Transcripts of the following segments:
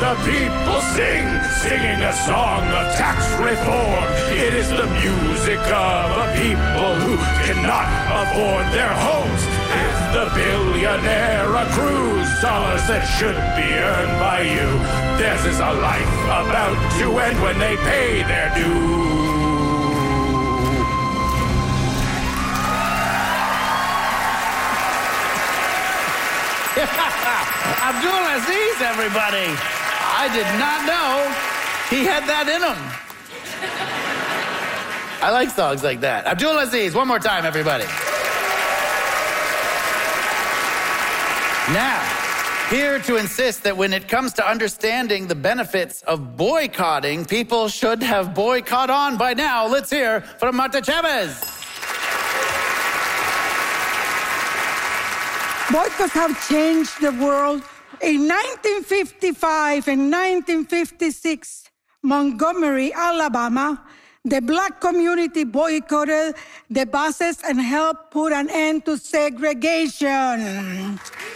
the people singing a song of tax reform. It is the music of a people who cannot afford their homes. If the billionaire accrues dollars that should be earned by you, theirs is a life about to end when they pay their due. Abdulaziz, everybody. I did not know he had that in him. I like songs like that. Abdulaziz, one more time, everybody. Now, here to insist that when it comes to understanding the benefits of boycotting, people should have boycott on by now. Let's hear from Marta Chavez. Boycotts have changed the world. In 1955 and 1956, Montgomery, Alabama, the black community boycotted the buses and helped put an end to segregation.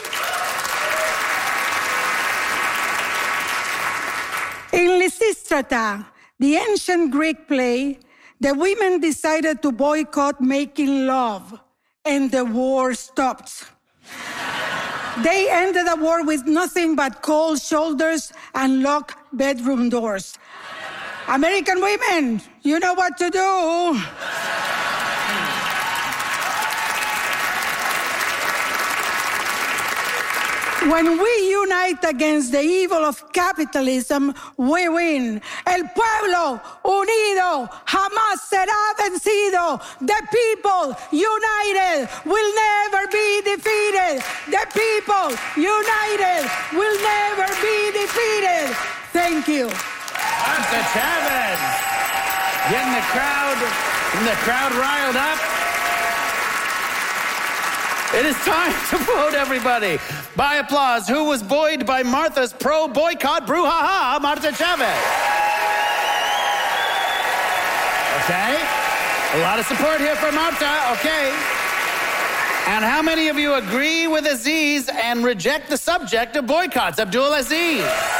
In Lysistrata, the ancient Greek play, the women decided to boycott making love, and the war stopped. They ended the war with nothing but cold shoulders and locked bedroom doors. American women, you know what to do. When we unite against the evil of capitalism, we win. El pueblo unido jamás será vencido. The people united will never be defeated. The people united will never be defeated. Thank you. Marta Chavez, getting the crowd riled up. It is time to vote, everybody. By applause, who was buoyed by Martha's pro-boycott brouhaha? Marta Chavez. Okay. A lot of support here for Marta. Okay. And how many of you agree with Aziz and reject the subject of boycotts? Abdulaziz.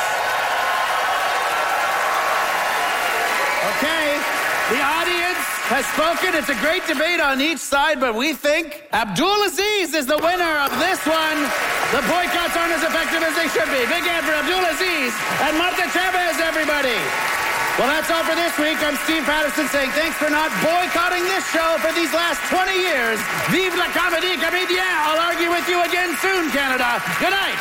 Okay. The audience has spoken. It's a great debate on each side, but we think Abdulaziz is the winner of this one. The boycotts aren't as effective as they should be. Big hand for Abdulaziz and Marta Chavez, everybody. Well, that's all for this week. I'm Steve Patterson saying thanks for not boycotting this show for these last 20 years. Vive la comédie comédien. I'll argue with you again soon, Canada. Good night.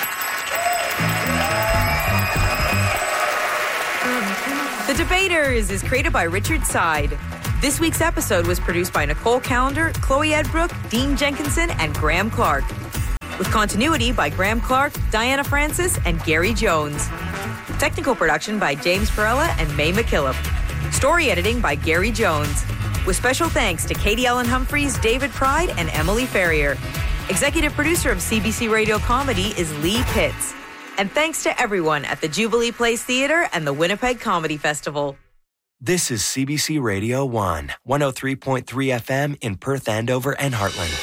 The Debaters is created by Richard Side. This week's episode was produced by Nicole Callender, Chloe Edbrook, Dean Jenkinson, and Graham Clark. With continuity by Graham Clark, Diana Francis, and Gary Jones. Technical production by James Perella and May McKillop. Story editing by Gary Jones. With special thanks to Katie Ellen Humphreys, David Pride, and Emily Ferrier. Executive producer of CBC Radio Comedy is Lee Pitts. And thanks to everyone at the Jubilee Place Theatre and the Winnipeg Comedy Festival. This is CBC Radio 1, 103.3 FM in Perth, Andover, and Heartland.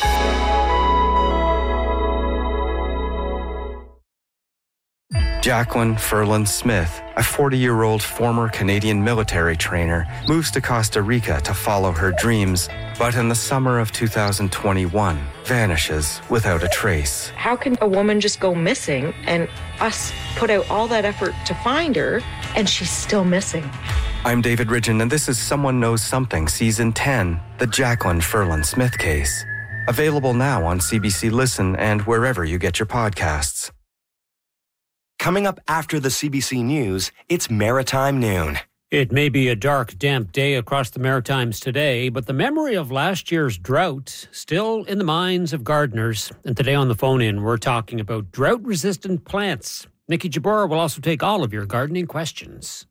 Jacqueline Ferland Smith, a 40-year-old former Canadian military trainer, moves to Costa Rica to follow her dreams, but in the summer of 2021, vanishes without a trace. How can a woman just go missing and us put out all that effort to find her and she's still missing? I'm David Ridgen, and this is Someone Knows Something, Season 10, The Jacqueline Ferland Smith Case. Available now on CBC Listen and wherever you get your podcasts. Coming up after the CBC News, it's Maritime Noon. It may be a dark, damp day across the Maritimes today, but the memory of last year's drought still in the minds of gardeners. And today on the phone-in, we're talking about drought-resistant plants. Nikki Jabor will also take all of your gardening questions.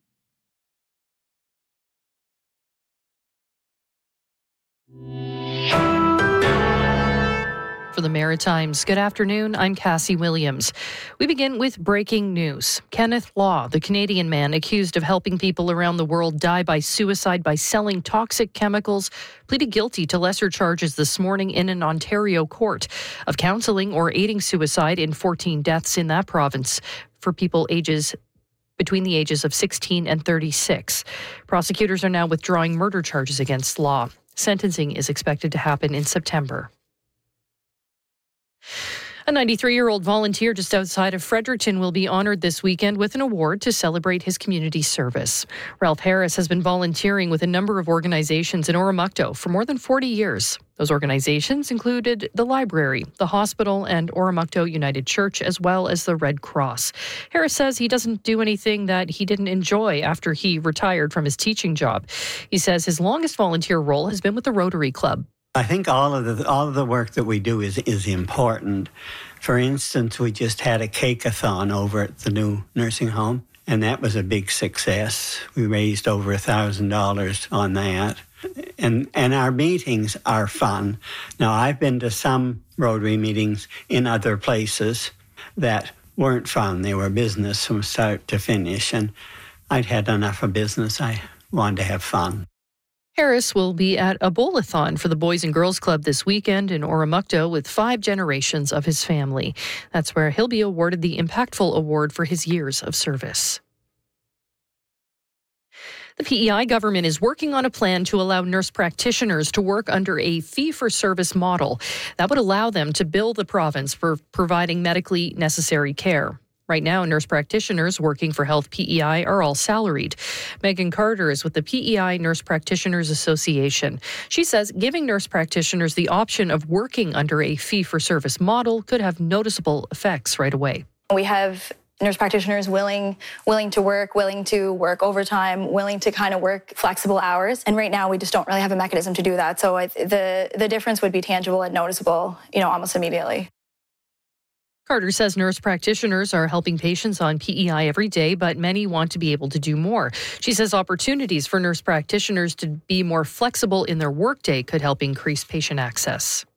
For the Maritimes, good afternoon. I'm Cassie Williams. We begin with breaking news. Kenneth Law, the Canadian man accused of helping people around the world die by suicide by selling toxic chemicals, pleaded guilty to lesser charges this morning in an Ontario court of counselling or aiding suicide in 14 deaths in that province for people ages between the ages of 16 and 36. Prosecutors are now withdrawing murder charges against Law. Sentencing is expected to happen in September. A 93-year-old volunteer just outside of Fredericton will be honored this weekend with an award to celebrate his community service. Ralph Harris has been volunteering with a number of organizations in Oromocto for more than 40 years. Those organizations included the library, the hospital, and Oromocto United Church, as well as the Red Cross. Harris says he doesn't do anything that he didn't enjoy after he retired from his teaching job. He says his longest volunteer role has been with the Rotary Club. I think all of the work that we do is important. For instance, we just had a cake-a-thon over at the new nursing home, and that was a big success. We raised over $1,000 on that. And our meetings are fun. Now, I've been to some Rotary meetings in other places that weren't fun. They were business from start to finish, and I'd had enough of business. I wanted to have fun. Harris will be at a bowl-a-thon for the Boys and Girls Club this weekend in Oromocto with 5 generations of his family. That's where he'll be awarded the Impactful Award for his years of service. The PEI government is working on a plan to allow nurse practitioners to work under a fee-for-service model that would allow them to bill the province for providing medically necessary care. Right now, nurse practitioners working for Health PEI are all salaried. Megan Carter is with the PEI Nurse Practitioners Association. She says giving nurse practitioners the option of working under a fee-for-service model could have noticeable effects right away. We have nurse practitioners willing to work overtime, willing to kind of work flexible hours. And right now, we just don't really have a mechanism to do that. So the difference would be tangible and noticeable, almost immediately. Carter says nurse practitioners are helping patients on PEI every day, but many want to be able to do more. She says opportunities for nurse practitioners to be more flexible in their workday could help increase patient access.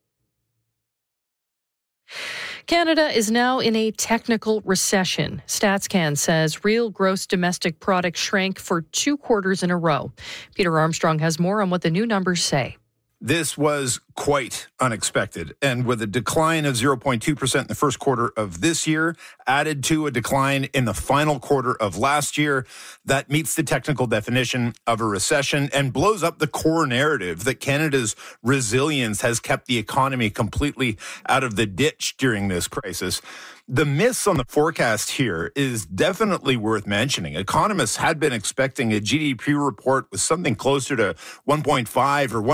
Canada is now in a technical recession. StatsCan says real gross domestic product shrank for 2 quarters in a row. Peter Armstrong has more on what the new numbers say. This was quite unexpected, and with a decline of 0.2% in the first quarter of this year, added to a decline in the final quarter of last year, that meets the technical definition of a recession and blows up the core narrative that Canada's resilience has kept the economy completely out of the ditch during this crisis. The miss on the forecast here is definitely worth mentioning. Economists had been expecting a GDP report with something closer to 1.5 or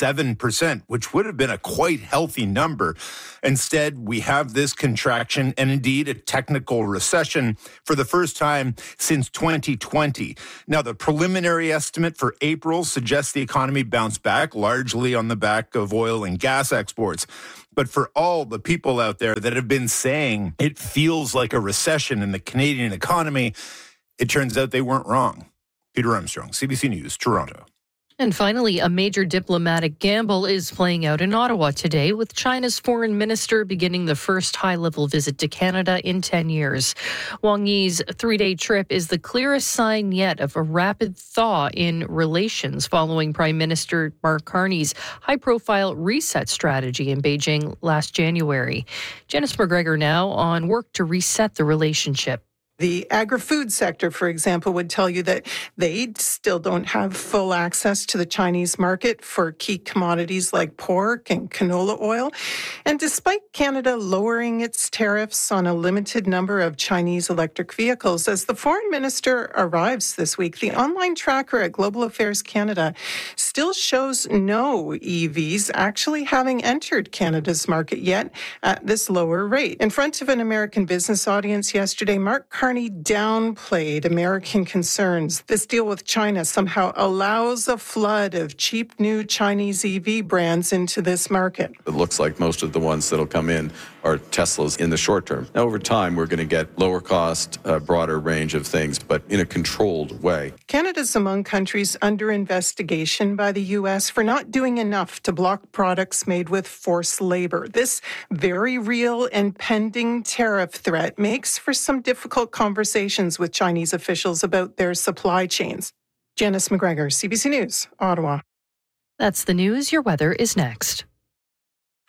1.7%, which would have been a quite healthy number. Instead, we have this contraction and indeed a technical recession for the first time since 2020. Now, the preliminary estimate for April suggests the economy bounced back largely on the back of oil and gas exports. But for all the people out there that have been saying it feels like a recession in the Canadian economy, it turns out they weren't wrong. Peter Armstrong, CBC News, Toronto. And finally, a major diplomatic gamble is playing out in Ottawa today, with China's foreign minister beginning the first high-level visit to Canada in 10 years. Wang Yi's 3-day trip is the clearest sign yet of a rapid thaw in relations following Prime Minister Mark Carney's high-profile reset strategy in Beijing last January. Janice McGregor now on work to reset the relationship. The agri-food sector, for example, would tell you that they still don't have full access to the Chinese market for key commodities like pork and canola oil. And despite Canada lowering its tariffs on a limited number of Chinese electric vehicles, as the foreign minister arrives this week, the online tracker at Global Affairs Canada still shows no EVs actually having entered Canada's market yet at this lower rate. In front of an American business audience yesterday, Mark Carney downplayed American concerns. This deal with China somehow allows a flood of cheap new Chinese EV brands into this market. It looks like most of the ones that'll come in are Teslas in the short term. Now, over time, we're going to get lower cost, broader range of things, but in a controlled way. Canada's among countries under investigation by the U.S. for not doing enough to block products made with forced labor. This very real and pending tariff threat makes for some difficult conversations with Chinese officials about their supply chains. Janice McGregor, CBC News, Ottawa. That's the news. Your weather is next.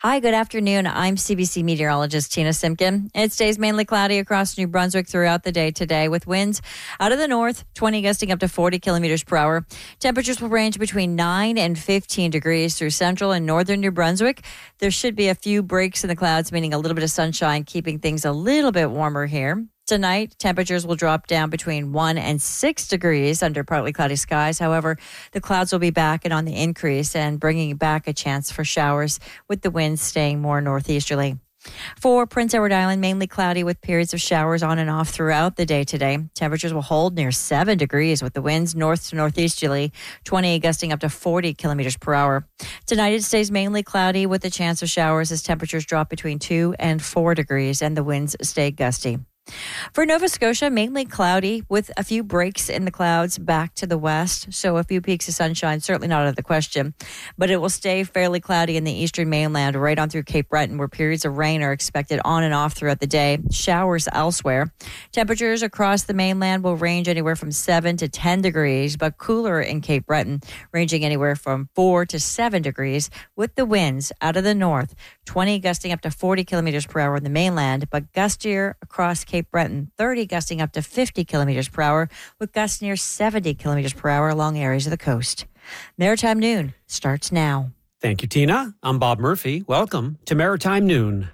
Hi, good afternoon. I'm CBC meteorologist Tina Simpkin. It stays mainly cloudy across New Brunswick throughout the day today with winds out of the north, 20 gusting up to 40 kilometers per hour. Temperatures will range between 9 and 15 degrees through central and northern New Brunswick. There should be a few breaks in the clouds, meaning a little bit of sunshine, keeping things a little bit warmer here. Tonight, temperatures will drop down between 1 and 6 degrees under partly cloudy skies. However, the clouds will be back and on the increase and bringing back a chance for showers with the winds staying more northeasterly. For Prince Edward Island, mainly cloudy with periods of showers on and off throughout the day today. Temperatures will hold near 7 degrees with the winds north to northeasterly, 20 gusting up to 40 kilometers per hour. Tonight, it stays mainly cloudy with a chance of showers as temperatures drop between 2 and 4 degrees and the winds stay gusty. For Nova Scotia, mainly cloudy with a few breaks in the clouds back to the west. So a few peaks of sunshine, certainly not out of the question. But it will stay fairly cloudy in the eastern mainland, right on through Cape Breton, where periods of rain are expected on and off throughout the day. Showers elsewhere. Temperatures across the mainland will range anywhere from 7 to 10 degrees, but cooler in Cape Breton, ranging anywhere from 4 to 7 degrees, with the winds out of the north, 20 gusting up to 40 kilometers per hour in the mainland, but gustier across Cape Breton, 30 gusting up to 50 kilometers per hour, with gusts near 70 kilometers per hour along areas of the coast. Maritime Noon starts now. Thank you, Tina. I'm Bob Murphy. Welcome to Maritime Noon.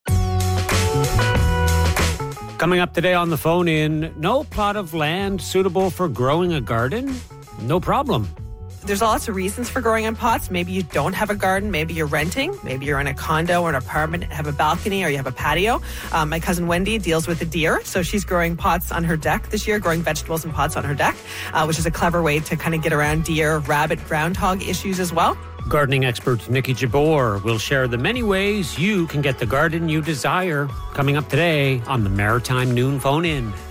Coming up today on the phone in, no plot of land suitable for growing a garden? No problem. There's lots of reasons for growing in pots. Maybe you don't have a garden. Maybe you're renting. Maybe you're in a condo or an apartment, have a balcony, or you have a patio. My cousin Wendy deals with the deer, so she's growing pots on her deck this year, growing vegetables and pots on her deck, which is a clever way to kind of get around deer, rabbit, groundhog issues as well. Gardening expert Nikki Jabor will share the many ways you can get the garden you desire. Coming up today on the Maritime Noon Phone-In.